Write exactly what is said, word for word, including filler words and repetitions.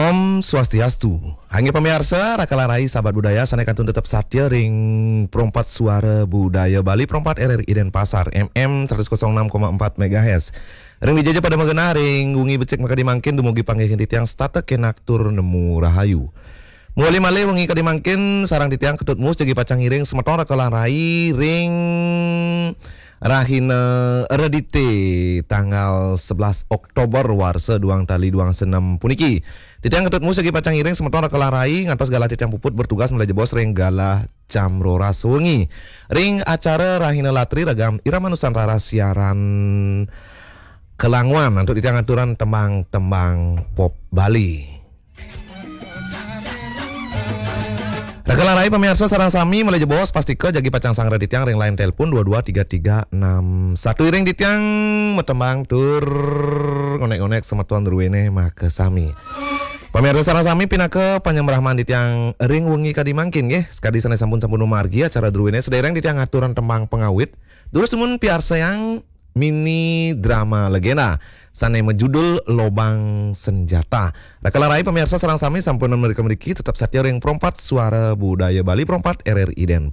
Om Swastiastu. Hangi pemirsa, rakalarai sahabat budaya sanekantun tetap satya ring perompat suara budaya Bali perompat R R I Denpasar M M seratus enam koma empat megahertz. Ring dijajah pada megena ring wengi becek maka dimangkin dumugi panggihin titiang statek kenak tur nemu rahayu. Muali male wengi kadimangkin sarang titiang ketut mus jadi pacang iring semeton rakalarai ring Rahina Redite tanggal sebelas Oktober warsa duang tali duang senam puniki. Titiang ketut mus lagi pacang iring semeton rakalarai ngantos gala titiang puput bertugas mulai jebos ring gala camrora suwengi. Ring acara Rahina Latri ragam irama Nusantara siaran Kelangwan untuk titiang aturan tembang-tembang pop Bali. Rakalarai pemirsa sarang sami mulai jebos pastike jagi pacang sang redit yang ring lain telepon dua dua tiga tiga enam satu ring ditiang metembang tur ngonek-ngonek semetuan ruwene maka sami. Pemirsa sarang sami pindah ke panyembrahman ditiang ring wengi kadimangkin nggih sekadi sana sampun-sampun margi acara ruwene sedereng ditiang aturan tembang pengawit. Terus temun piarsa yang mini drama legenda sane menjudul Lobang Senjata. Rakalarai pemirsa sarang sami sampun mereka memiliki tetap satya ring perompat suara budaya Bali perompat R R I Den